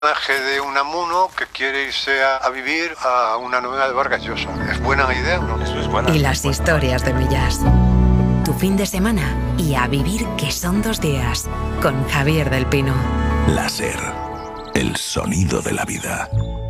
De Unamuno que quiere irse a vivir a una novela de Vargas Llosa. ¿Es buena idea o no? Eso es buena. Y las historias de Millás. Tu fin de semana y a vivir que son 2 días. Con Javier del Pino. La SER, el sonido de la vida.